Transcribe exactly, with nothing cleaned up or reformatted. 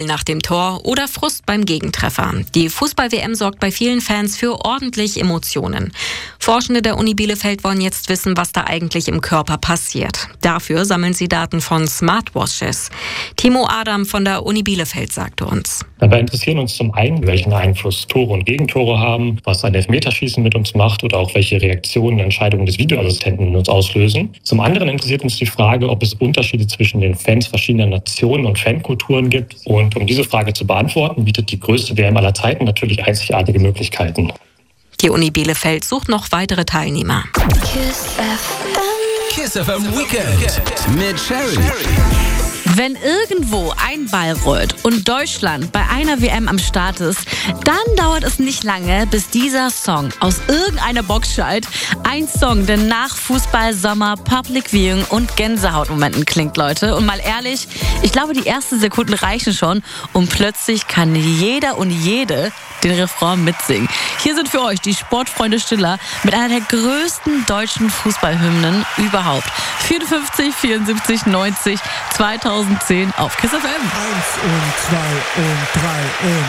nach dem Tor oder Frust beim Gegentreffer. Die Fußball-W M sorgt bei vielen Fans für ordentlich Emotionen. Forschende der Uni Bielefeld wollen jetzt wissen, was da eigentlich im Körper passiert. Dafür sammeln sie Daten von Smartwatches. Timo Adam von der Uni Bielefeld sagte uns: Dabei interessieren uns zum einen, welchen Einfluss Tore und Gegentore haben, was ein Elfmeterschießen mit uns macht oder auch welche Reaktionen Entscheidungen des Videoassistenten in uns auslösen. Zum anderen interessiert uns die Frage, ob es Unterschiede zwischen den Fans verschiedener Nationen und Fankulturen gibt. Und um diese Frage zu beantworten, bietet die größte W M aller Zeiten natürlich einzigartige Möglichkeiten. Die Uni Bielefeld sucht noch weitere Teilnehmer. Kiss F M. Kiss F M Weekend mit Sherry. Wenn irgendwo ein Ball rollt und Deutschland bei einer W M am Start ist, dann dauert es nicht lange, bis dieser Song aus irgendeiner Box schallt. Ein Song, der nach Fußball, Sommer, Public Viewing und Gänsehautmomenten klingt, Leute. Und mal ehrlich, ich glaube, die ersten Sekunden reichen schon und plötzlich kann jeder und jede den Refrain mitsingen. Hier sind für euch die Sportfreunde Stiller mit einer der größten deutschen Fußballhymnen überhaupt. vierundfünfzig, vierundsiebzig, neunzig, zweitausendzehn auf Kiss F M. Eins und zwei und drei und